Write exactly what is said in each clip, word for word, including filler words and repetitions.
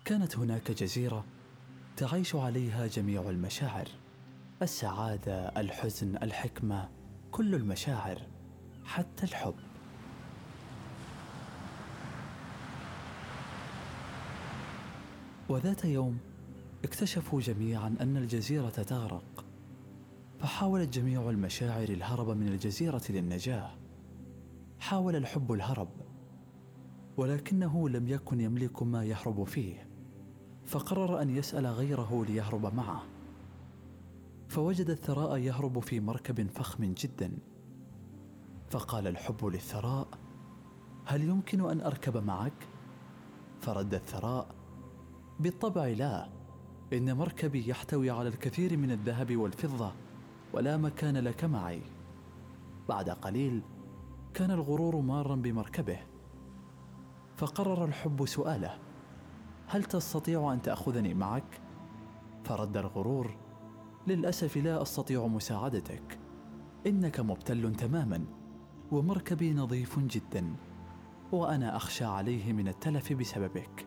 كانت هناك جزيرة تعيش عليها جميع المشاعر: السعادة، الحزن، الحكمة، كل المشاعر، حتى الحب. وذات يوم اكتشفوا جميعا أن الجزيرة تغرق، فحاولت جميع المشاعر الهرب من الجزيرة للنجاة. حاول الحب الهرب، ولكنه لم يكن يملك ما يهرب فيه، فقرر أن يسأل غيره ليهرب معه. فوجد الثراء يهرب في مركب فخم جدا، فقال الحب للثراء: هل يمكن أن أركب معك؟ فرد الثراء: بالطبع لا، إن مركبي يحتوي على الكثير من الذهب والفضة، ولا مكان لك معي. بعد قليل كان الغرور مارا بمركبه، فقرر الحب سؤاله: هل تستطيع أن تأخذني معك؟ فرد الغرور: للأسف لا أستطيع مساعدتك، إنك مبتل تماما، ومركبي نظيف جدا، وأنا أخشى عليه من التلف بسببك.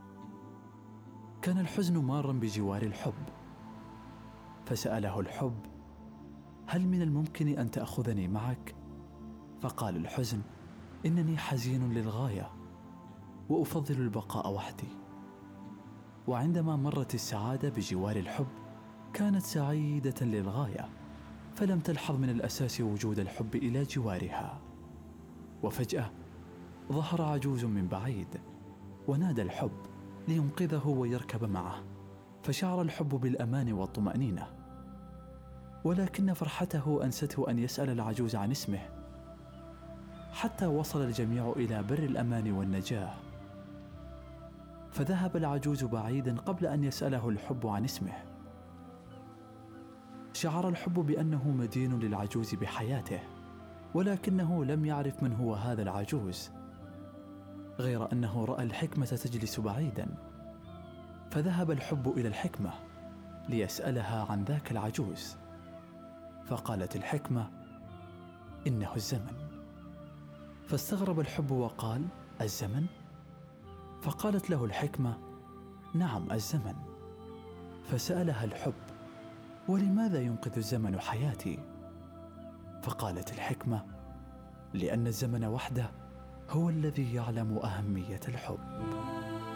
كان الحزن مارا بجوار الحب، فسأله الحب: هل من الممكن أن تأخذني معك؟ فقال الحزن: إنني حزين للغاية، وأفضل البقاء وحدي. وعندما مرت السعادة بجوار الحب كانت سعيدة للغاية، فلم تلحظ من الأساس وجود الحب إلى جوارها. وفجأة ظهر عجوز من بعيد، ونادى الحب لينقذه ويركب معه، فشعر الحب بالأمان والطمأنينة. ولكن فرحته أنسته أن يسأل العجوز عن اسمه، حتى وصل الجميع إلى بر الأمان والنجاة. فذهب العجوز بعيدا قبل أن يسأله الحب عن اسمه. شعر الحب بأنه مدين للعجوز بحياته، ولكنه لم يعرف من هو هذا العجوز، غير أنه رأى الحكمة تجلس بعيدا. فذهب الحب إلى الحكمة ليسألها عن ذاك العجوز، فقالت الحكمة: إنه الزمن. فاستغرب الحب وقال: الزمن؟ فقالت له الحكمة: نعم، الزمن. فسألها الحب: ولماذا ينقذ الزمن حياتي؟ فقالت الحكمة: لأن الزمن وحده هو الذي يعلم أهمية الحب.